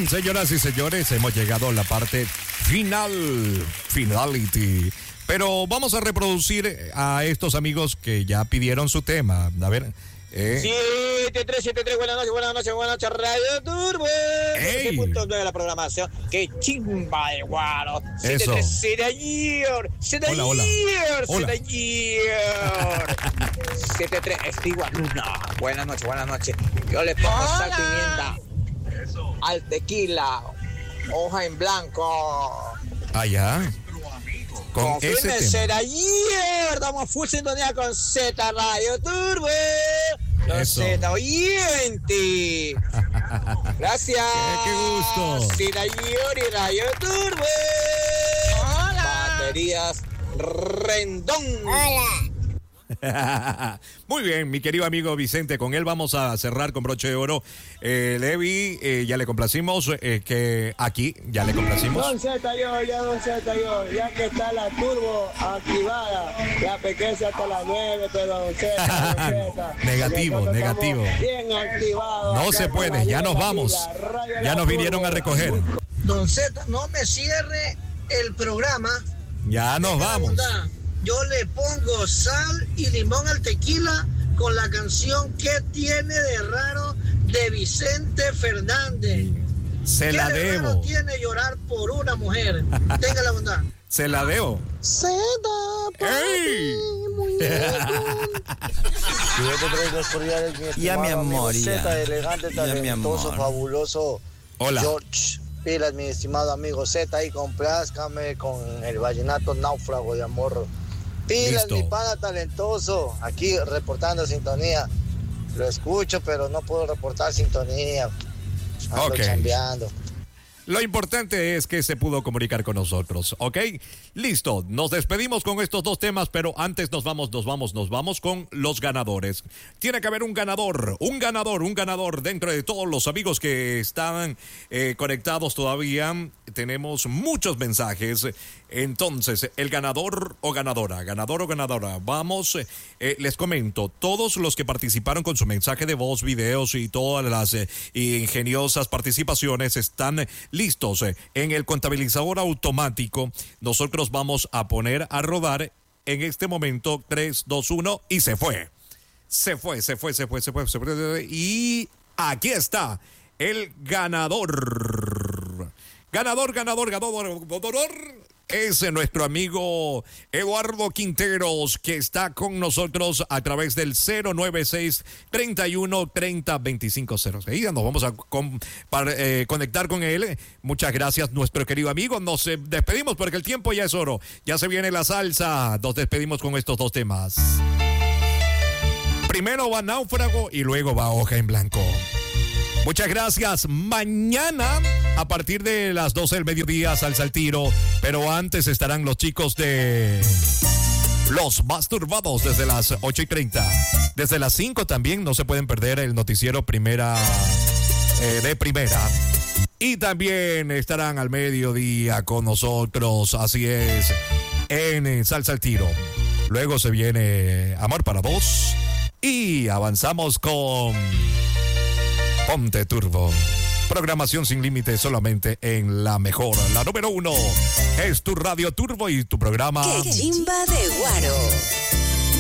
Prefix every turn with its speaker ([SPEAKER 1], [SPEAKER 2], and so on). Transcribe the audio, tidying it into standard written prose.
[SPEAKER 1] Señoras y señores, hemos llegado a la parte finality. Pero vamos a reproducir a estos amigos que ya pidieron su tema. A ver.
[SPEAKER 2] 7373, buenas noches, Radio Turbo. 7.9 de la programación. Qué chimba de guaro. 73 ayer. 73, Stewart Luna. Buenas noches. Yo le pongo sal, pimienta al tequila, hoja en blanco.
[SPEAKER 1] Allá. Con ese tema.
[SPEAKER 2] Ayer, damos full sintonía con Z Radio Turbo. Z oyente. Gracias.
[SPEAKER 1] Qué gusto.
[SPEAKER 2] Z ayer y Radio Turbo. Hola. Baterías Rendón.
[SPEAKER 3] Hola.
[SPEAKER 1] Muy bien, mi querido amigo Vicente, con él vamos a cerrar con broche de oro. Levi, ya le complacimos, que aquí ya le complacimos.
[SPEAKER 4] Don Z, ya que está la turbo activada, la pequeña hasta las 9, pero Don Z.
[SPEAKER 1] Negativo.
[SPEAKER 4] Bien activado.
[SPEAKER 1] No se puede, ya nos vamos. Ya nos vinieron a recoger.
[SPEAKER 5] Don Z, no me cierre el programa.
[SPEAKER 1] Ya nos vamos.
[SPEAKER 5] Yo le pongo sal y limón al tequila con la canción ¿Qué tiene de raro? De Vicente Fernández.
[SPEAKER 1] Se la
[SPEAKER 5] ¿Qué de raro
[SPEAKER 1] debo.
[SPEAKER 5] tiene llorar por una mujer? Tenga la bondad.
[SPEAKER 1] Se la debo.
[SPEAKER 5] Se da para
[SPEAKER 1] ¡Ey!
[SPEAKER 5] ti, muñeco.
[SPEAKER 6] Ya, mi amor, ya.
[SPEAKER 4] Z, elegante, talentoso,
[SPEAKER 6] amor.
[SPEAKER 4] fabuloso.
[SPEAKER 1] Hola.
[SPEAKER 4] George, pilas, mi estimado amigo Z, ahí complázcame con el vallenato Náufrago de Amor. Pilas,
[SPEAKER 1] Listo.
[SPEAKER 4] mi pana talentoso, aquí reportando sintonía. Lo escucho, pero no puedo reportar sintonía. Ando
[SPEAKER 1] Ok.
[SPEAKER 4] chambeando.
[SPEAKER 1] Lo importante es que se pudo comunicar con nosotros, ¿ok? Listo, nos despedimos con estos dos temas, pero antes nos vamos con los ganadores. Tiene que haber un ganador dentro de todos los amigos que están conectados todavía. Tenemos muchos mensajes. Entonces, el ganador o ganadora. Vamos, les comento, todos los que participaron con su mensaje de voz, videos y todas las ingeniosas participaciones están listos. En el contabilizador automático, nosotros vamos a poner a rodar en este momento 3, 2, 1 y se fue. Y aquí está el ganador. Ganador. Es nuestro amigo Eduardo Quinteros, que está con nosotros a través del 096-3130-2506. Nos vamos a conectar con él. Muchas gracias, nuestro querido amigo. Nos despedimos porque el tiempo ya es oro. Ya se viene la salsa. Nos despedimos con estos dos temas. Primero va Náufrago y luego va Hoja en Blanco. Muchas gracias. Mañana, a partir de las 12 del mediodía, Salsa al Tiro. Pero antes estarán los chicos de Los Masturbados desde las 8:30. Desde las 5 también no se pueden perder el noticiero de primera. Y también estarán al mediodía con nosotros, así es, en Salsa al Tiro. Luego se viene Amor para Dos. Y avanzamos con Ponte Turbo. Programación sin límites solamente en la mejor. La número 1 es tu Radio Turbo y tu programa.
[SPEAKER 3] ¡Qué chimba de guaro!